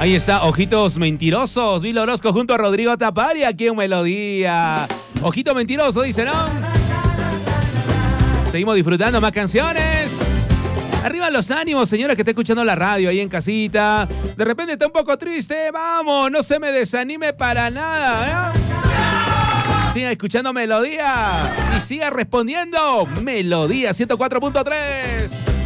Ahí está, Ojitos Mentirosos, Vilo Orozco junto a Rodrigo Tapari, aquí en Melodía. Ojito Mentiroso, dice, ¿no? Seguimos disfrutando más canciones. Arriba los ánimos, señora que está escuchando la radio ahí en casita. De repente está un poco triste, vamos, no se me desanime para nada, ¿eh? Siga escuchando Melodía y siga respondiendo Melodía 104.3.